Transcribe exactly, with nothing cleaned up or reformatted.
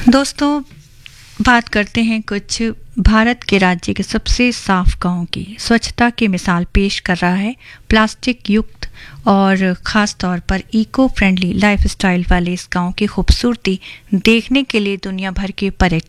दोस्तों, बात करते हैं कुछ भारत के राज्य के सबसे साफ गांव की। स्वच्छता की मिसाल पेश कर रहा है प्लास्टिक युक्त और ख़ास तौर पर इको फ्रेंडली लाइफस्टाइल वाले इस गांव की खूबसूरती देखने के लिए दुनिया भर के पर्यटक